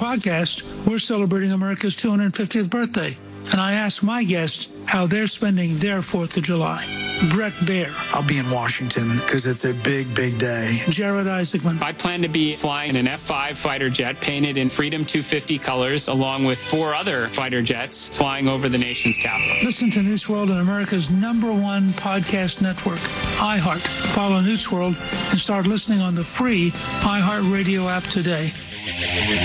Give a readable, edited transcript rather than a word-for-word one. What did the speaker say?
podcast, we're celebrating America's 250th birthday, and I asked my guests how they're spending their 4th of July. Brett Baer. I'll be in Washington because it's a big, big day. Jared Isaacman. I plan to be flying an F-5 fighter jet painted in Freedom 250 colors, along with 4 other fighter jets flying over the nation's capital. Listen to Newsworld on America's #1 podcast network, iHeart. Follow Newsworld and start listening on the free iHeartRadio app today.